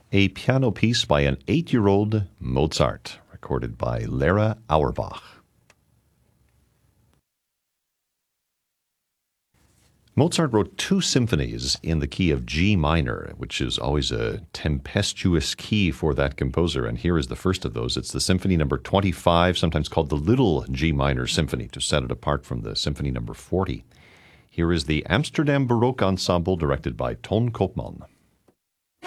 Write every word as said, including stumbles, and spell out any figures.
a piano piece by an eight-year-old Mozart, recorded by Lara Auerbach. Mozart wrote two symphonies in the key of G minor, which is always a tempestuous key for that composer, and here is the first of those. It's the Symphony Number twenty-five, sometimes called the Little G Minor Symphony, to set it apart from the Symphony Number forty. Here is the Amsterdam Baroque Ensemble, directed by Ton Koopman.